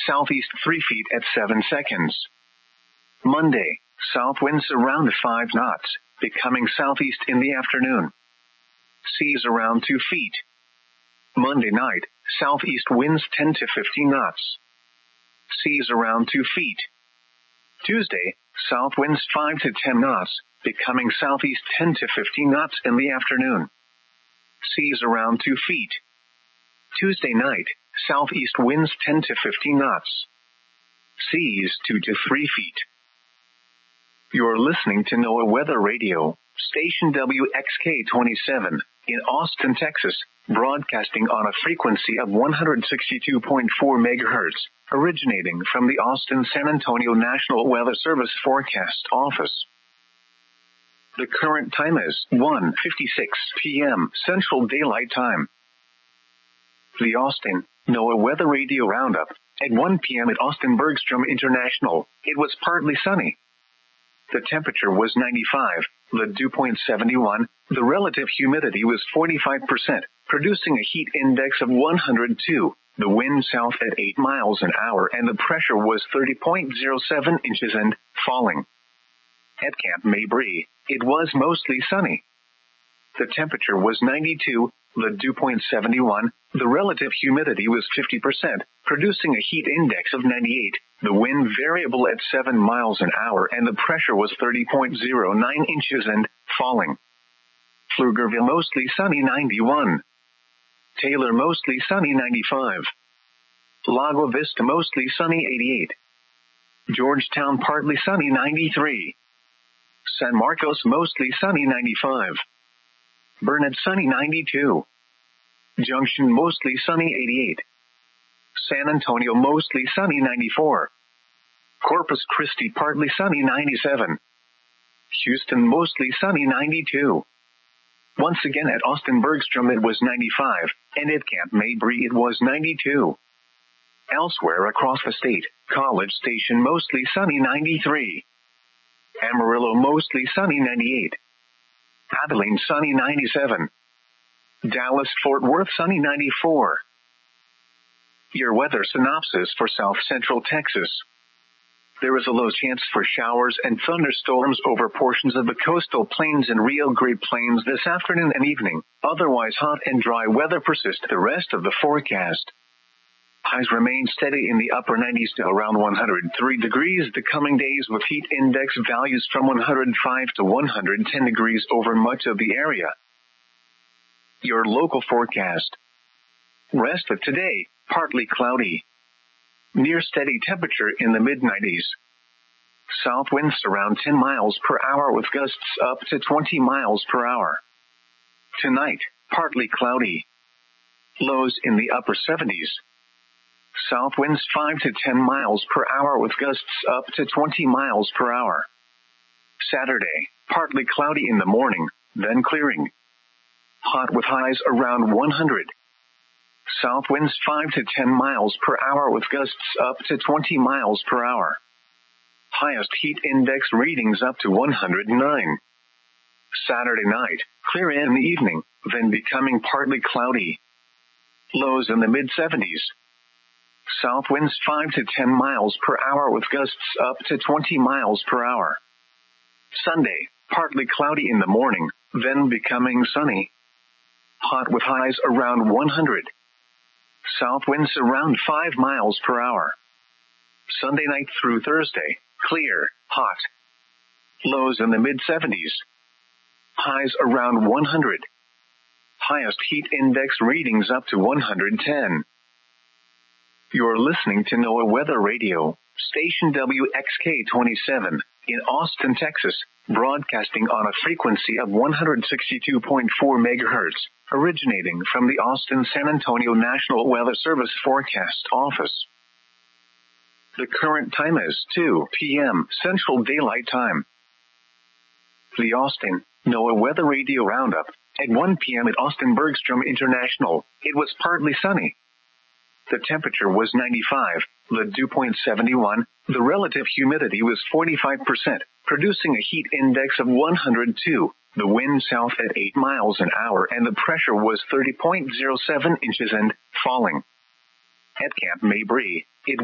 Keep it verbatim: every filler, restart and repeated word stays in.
southeast three feet at seven seconds. Monday, south winds around five knots, becoming southeast in the afternoon. Seas around two feet. Monday night, southeast winds ten to fifteen knots. Seas around two feet. Tuesday, south winds five to ten knots, becoming southeast ten to fifteen knots in the afternoon. Seas around two feet. Tuesday night, southeast winds ten to fifteen knots. Seas two to three feet. You're listening to NOAA Weather Radio, station W X K twenty-seven, in Austin, Texas, broadcasting on a frequency of one hundred sixty-two point four megahertz, originating from the Austin-San Antonio National Weather Service Forecast Office. The current time is one fifty-six p.m. Central Daylight Time. The Austin NOAA Weather Radio Roundup. At one p.m. at Austin Bergstrom International, it was partly sunny. The temperature was ninety-five, the dew point seventy-one, the relative humidity was forty-five percent, producing a heat index of one hundred two, the wind south at eight miles an hour, and the pressure was thirty point zero seven inches and falling. At Camp Mabry, it was mostly sunny. The temperature was ninety-two, the dew point seventy-one, the relative humidity was fifty percent, producing a heat index of ninety-eight, the wind variable at seven miles an hour, and the pressure was thirty point zero nine inches and falling. Pflugerville mostly sunny ninety-one. Taylor mostly sunny ninety-five. Lago Vista mostly sunny eighty-eight. Georgetown partly sunny ninety-three. San Marcos mostly sunny ninety-five. Burnett sunny ninety-two. Junction mostly sunny eighty-eight. San Antonio mostly sunny ninety-four. Corpus Christi partly sunny ninety-seven. Houston mostly sunny ninety-two. Once again at Austin Bergstrom it was ninety-five, and at Camp Mabry it was ninety-two. Elsewhere across the state, College Station mostly sunny ninety-three. Amarillo mostly sunny ninety-eight. Abilene sunny ninety-seven. Dallas-Fort Worth sunny ninety-four. Your weather synopsis for South Central Texas. There is a low chance for showers and thunderstorms over portions of the coastal plains and Rio Grande Plains this afternoon and evening. Otherwise hot and dry weather persists the rest of the forecast. Highs remain steady in the upper nineties to around one hundred three degrees the coming days, with heat index values from one hundred five to one hundred ten degrees over much of the area. Your local forecast. Rest of today, partly cloudy. Near steady temperature in the mid nineties. South winds around ten miles per hour with gusts up to twenty miles per hour. Tonight, partly cloudy. Lows in the upper seventies. South winds five to ten miles per hour with gusts up to twenty miles per hour. Saturday, partly cloudy in the morning, then clearing. Hot with highs around one hundred. South winds five to ten miles per hour with gusts up to twenty miles per hour. Highest heat index readings up to one hundred nine. Saturday night, clear in the evening, then becoming partly cloudy. Lows in the mid seventies. South winds five to ten miles per hour with gusts up to twenty miles per hour. Sunday, partly cloudy in the morning, then becoming sunny. Hot with highs around one hundred. South winds around five miles per hour. Sunday night through Thursday, clear, hot. Lows in the mid seventies. Highs around one hundred. Highest heat index readings up to one hundred ten. You're listening to NOAA Weather Radio, station W X K twenty-seven, in Austin, Texas, broadcasting on a frequency of one hundred sixty-two point four megahertz, originating from the Austin-San Antonio National Weather Service Forecast Office. The current time is two p.m. Central Daylight Time. The Austin NOAA Weather Radio Roundup. At one p.m. at Austin Bergstrom International, it was partly sunny. The temperature was ninety-five, the dew point seventy-one, the relative humidity was forty-five percent, producing a heat index of one hundred two, the wind south at eight miles an hour, and the pressure was thirty point zero seven inches and falling. At Camp Mabry, it